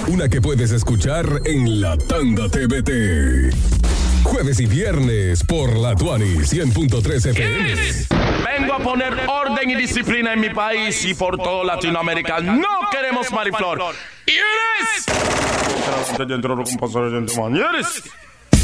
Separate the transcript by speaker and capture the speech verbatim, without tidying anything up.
Speaker 1: Una que puedes escuchar en La Tanda T V T. Jueves y viernes por la Tuani cien punto tres F M.
Speaker 2: Vengo a poner orden y disciplina en mi país y por toda Latinoamérica. No queremos mariflor. ¿Y eres?